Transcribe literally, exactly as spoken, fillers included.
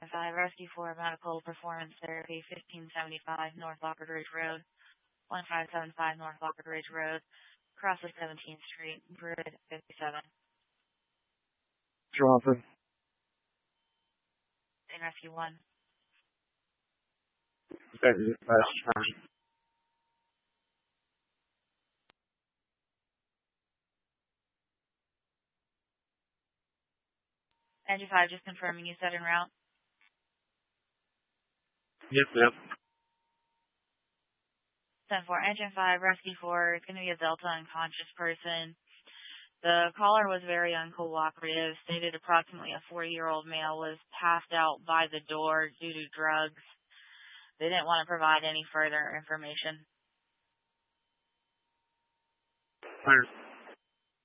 five Rescue four Medical Performance Therapy, fifteen seventy-five North Lockard Ridge Road, one five seven five North Lockard Ridge Road, across the seventeenth Street, Grid fifty-seven. Draw for. In Rescue one. Engine five, just confirming you said en route. Yes, ma'am. ten four, Engine five, Rescue four, it's going to be a Delta unconscious person. The caller was very uncooperative, stated approximately a forty-year-old male was passed out by the door due to drugs. They didn't want to provide any further information. Fire.